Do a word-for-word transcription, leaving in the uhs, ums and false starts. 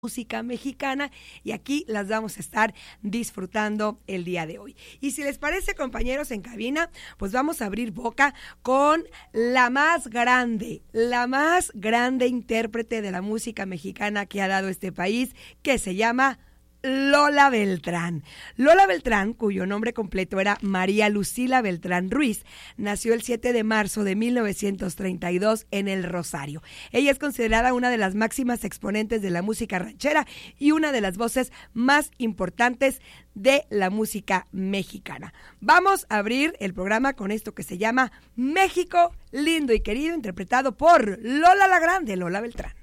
música mexicana y aquí las vamos a estar disfrutando el día de hoy. Y si les parece, compañeros en cabina, pues vamos a abrir boca con la más grande, la más grande intérprete de la música mexicana que ha dado este país, que se llama Lola Beltrán. Lola Beltrán, cuyo nombre completo era María Lucila Beltrán Ruiz, nació el siete de marzo de mil novecientos treinta y dos en El Rosario. Ella es considerada una de las máximas exponentes de la música ranchera y una de las voces más importantes de la música mexicana. Vamos a abrir el programa con esto que se llama México lindo y querido, interpretado por Lola la Grande, Lola Beltrán.